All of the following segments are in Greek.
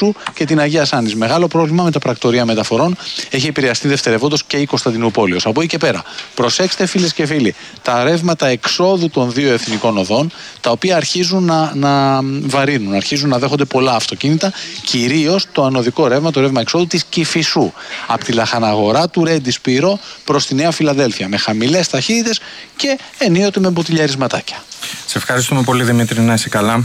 Κηφισού και την Αγία Σάνης. Μεγάλο πρόβλημα με τα πρακτορεία μεταφορών. Έχει επηρεαστεί δευτερευόντως και η Κωνσταντινούπολεως. Από εκεί και πέρα, προσέξτε φίλες και φίλοι, τα ρεύματα εξόδου των δύο εθνικών οδών, τα οποία αρχίζουν να βαρύνουν, αρχίζουν να δέχονται πολλά αυτοκίνητα, κυρίως το ανωδικό ρεύμα, το ρεύμα εξόδου της Κηφισού. Από τη λαχαναγορά του Ρέντι Σπύρο προς τη Νέα Φιλαδέλφια, με χαμηλές ταχύτητες και ενίοτε με μποτιλιαρισματάκια. Σε ευχαριστούμε πολύ, Δημήτρη, να είσαι καλά.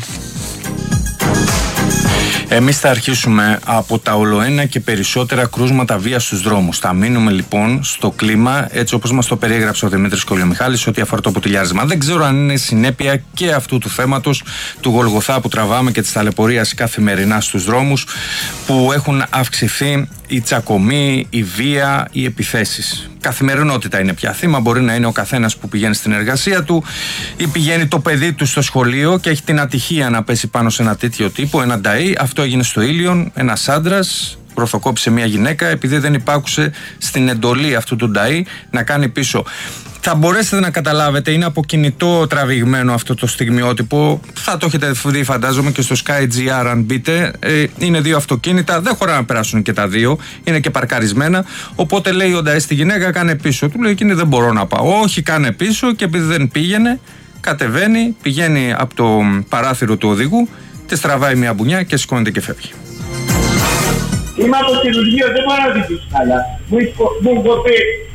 Εμείς θα αρχίσουμε από τα ολοένα και περισσότερα κρούσματα βίας στους δρόμους. Θα μείνουμε λοιπόν στο κλίμα έτσι όπως μας το περιέγραψε ο Δημήτρης Κολιομιχάλης ό,τι αφορά το ποτηλιάρισμα. Δεν ξέρω αν είναι συνέπεια και αυτού του θέματος του Γολγοθά που τραβάμε και της ταλαιπωρίας καθημερινά στους δρόμους, που έχουν αυξηθεί η τσακωμή, η βία, οι επιθέσεις. Καθημερινότητα είναι πια. Θύμα μπορεί να είναι ο καθένας που πηγαίνει στην εργασία του ή πηγαίνει το παιδί του στο σχολείο και έχει την ατυχία να πέσει πάνω σε ένα τέτοιο τύπο, ένα νταΐ. Αυτό έγινε στο Ήλιον. Ένας άντρας προθοκόπησε μια γυναίκα επειδή δεν υπάκουσε στην εντολή αυτού του νταΐ να κάνει πίσω. Θα μπορέσετε να καταλάβετε, είναι από κινητό τραβηγμένο αυτό το στιγμιότυπο. Θα το έχετε δει, φαντάζομαι, και στο SkyGR αν μπείτε. Είναι δύο αυτοκίνητα, δεν χωρά να περάσουν και τα δύο, είναι και παρκαρισμένα. Οπότε λέει ο νταΐ στη γυναίκα, κάνε πίσω. Του λέει εκείνη, δεν μπορώ να πάω. Όχι, κάνε πίσω, και επειδή δεν πήγαινε, κατεβαίνει, πηγαίνει από το παράθυρο του οδηγού, της τραβάει μια μπουνιά και σηκώνεται και φεύγει. Είμαι από τη Λουργείο, δεν μπορώ να δείξω καλά. Μου έχω πει,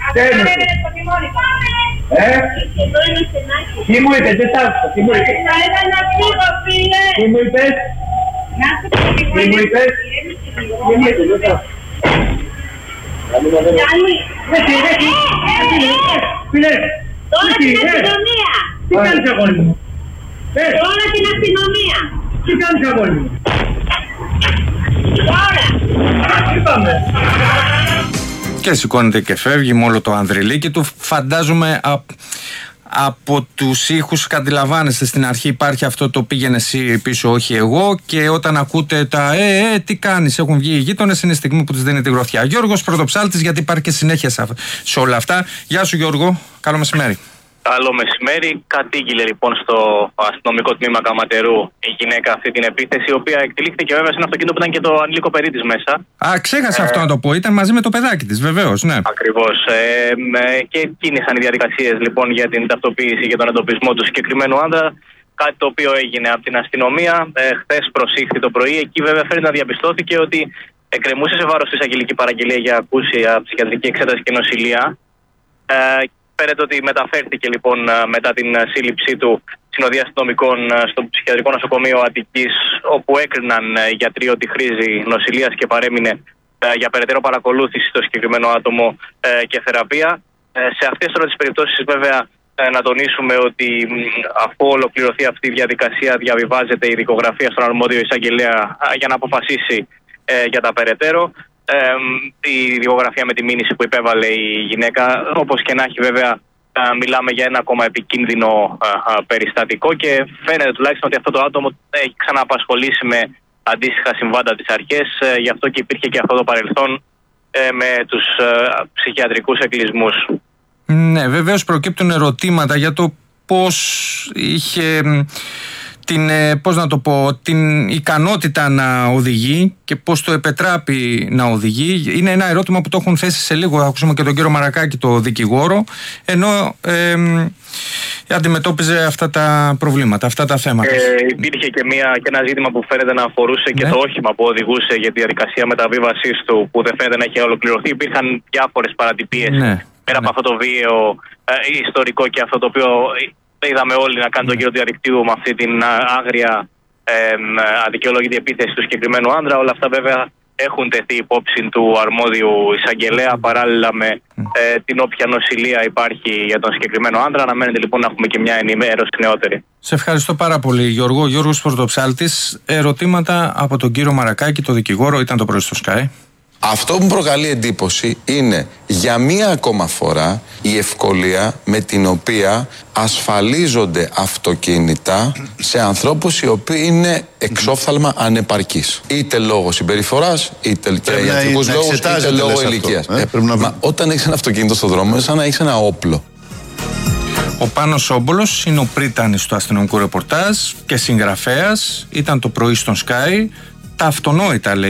τι μου είπες, δεν σ' άκουσα, τι μου είπες. Τι μου είπες. Τι μου είπες. Τι μου είπες, δεν σ' άκουσα. Τώρα την αστυνομία. Τι κάνεις αγόρι μου. Τώρα την αστυνομία. Τι κάνεις αγόρι μου. Και σηκώνεται και φεύγει με όλο το ανδρυλίκι του. Φαντάζομαι από τους ήχους αντιλαμβάνεστε, στην αρχή υπάρχει αυτό το πήγαινε εσύ πίσω, όχι εγώ, και όταν ακούτε τα τι κάνεις, έχουν βγει οι γείτονες, είναι η στιγμή που τους δίνει τη γροθιά. Γιώργος Πρωτοψάλτης, γιατί υπάρχει και συνέχεια σε όλα αυτά. Γεια σου Γιώργο, καλό μεσημέρι. Καλό μεσημέρι. Κατήγγειλε λοιπόν στο αστυνομικό τμήμα Καματερού η γυναίκα αυτή την επίθεση, η οποία εκτελήχθηκε βέβαια σε ένα αυτοκίνητο που ήταν και το ανήλικο παιδί της μέσα. Ξέχασα αυτό να το πω. Ήταν μαζί με το παιδάκι της, βεβαίως, ναι. Ακριβώς. Και κίνησαν οι διαδικασίες λοιπόν για την ταυτοποίηση και τον εντοπισμό του συγκεκριμένου άντρα. Κάτι το οποίο έγινε από την αστυνομία. Χθες προσήχθη το πρωί. Εκεί βέβαια φέρνει να διαπιστώθηκε ότι εκκρεμούσε σε βάρος της αγγελική παραγγελία για ακούσια ψυχιατρική εξέταση και νοσηλεία. Φαίνεται ότι μεταφέρθηκε λοιπόν μετά την σύλληψή του συνοδεία αστυνομικών στο ψυχιατρικό νοσοκομείο Αττικής, όπου έκριναν οι γιατροί ότι χρήζει νοσηλείας και παρέμεινε για περαιτέρω παρακολούθηση στο συγκεκριμένο άτομο και θεραπεία. Σε αυτές τις περιπτώσεις βέβαια να τονίσουμε ότι αφού ολοκληρωθεί αυτή η διαδικασία διαβιβάζεται η δικογραφία στον αρμόδιο εισαγγελέα για να αποφασίσει για τα περαιτέρω. Η δικογραφία με τη μήνυση που υπέβαλε η γυναίκα, όπως και να έχει βέβαια μιλάμε για ένα ακόμα επικίνδυνο περιστατικό, και φαίνεται τουλάχιστον ότι αυτό το άτομο έχει ξανααπασχολήσει με αντίστοιχα συμβάντα τις αρχές, γι' αυτό και υπήρχε και αυτό το παρελθόν με τους ψυχιατρικούς εκκλεισμούς. Ναι, βεβαίως προκύπτουν ερωτήματα για το πώς είχε την ικανότητα να οδηγεί και πώς το επετράπει να οδηγεί. Είναι ένα ερώτημα που το έχουν θέσει σε λίγο. Θα ακούσουμε και τον κύριο Μαρακάκη, το δικηγόρο, ενώ αντιμετώπιζε αυτά τα προβλήματα, αυτά τα θέματα. Υπήρχε και ένα ζήτημα που φαίνεται να αφορούσε και το όχημα που οδηγούσε για τη διαδικασία μεταβίβασής του, που δεν φαίνεται να έχει ολοκληρωθεί. Υπήρχαν διάφορες παρατυπίες πέρα από αυτό το βίαιο ιστορικό και αυτό το οποίο είδαμε όλοι να κάνει τον γύρο του διαδικτύου με αυτή την άγρια αδικαιολόγητη επίθεση του συγκεκριμένου άντρα. Όλα αυτά βέβαια έχουν τεθεί υπόψη του αρμόδιου εισαγγελέα, παράλληλα με την όποια νοσηλεία υπάρχει για τον συγκεκριμένο άντρα. Αναμένεται λοιπόν να έχουμε και μια ενημέρωση νεότερη. Σε ευχαριστώ πάρα πολύ, Γιώργο. Γιώργος Πρωτοψάλτης. Ερωτήματα από τον κύριο Μαρακάκη, το δικηγόρο, ήταν το πρωί στο Sky. Αυτό που μου προκαλεί εντύπωση είναι για μία ακόμα φορά η ευκολία με την οποία ασφαλίζονται αυτοκίνητα σε ανθρώπους οι οποίοι είναι εξόφθαλμα ανεπαρκείς. Είτε λόγω συμπεριφοράς, είτε για ιατρικούς λόγους, είτε λόγω ηλικίας. Μα όταν έχεις ένα αυτοκίνητο στον δρόμο, είναι σαν να έχεις ένα όπλο. Ο Πάνος Όμπολος είναι ο πρίτανης του αστυνομικού ρεπορτάζ και συγγραφέας. Ήταν το πρωί στον Sky. Τα αυτονόητα, λέει.